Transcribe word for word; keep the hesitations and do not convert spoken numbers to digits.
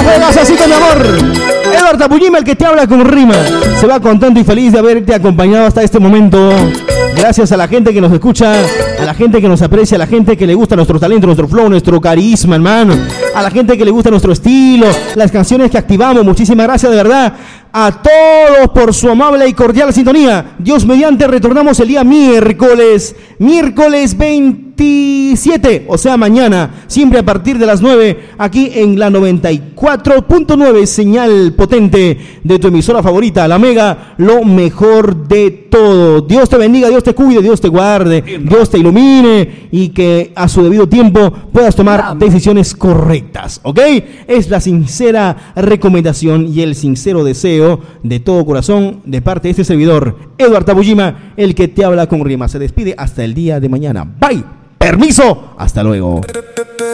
juegas así con mi amor. Eduardo Tapujima, el que te habla con rima, se va contento y feliz de haberte acompañado hasta este momento. Gracias a la gente que nos escucha, a la gente que nos aprecia, a la gente que le gusta nuestro talento, nuestro flow, nuestro carisma, hermano. A la gente que le gusta nuestro estilo, las canciones que activamos. Muchísimas gracias de verdad a todos por su amable y cordial sintonía. Dios mediante, retornamos el día miércoles, miércoles veintisiete, o sea mañana, siempre a partir de las nueve, aquí en la noventa y cuatro punto nueve, señal potente de tu emisora favorita, la Mega, lo mejor de todo. Dios te bendiga, Dios te cuide, Dios te guarde, Dios te ilumine y que a su debido tiempo puedas tomar decisiones correctas, ¿ok? Es la sincera recomendación y el sincero deseo de todo corazón de parte de este servidor, Eduardo Tapujima, el que te habla con rima. Se despide hasta el día de mañana. Bye. Permiso. Hasta luego.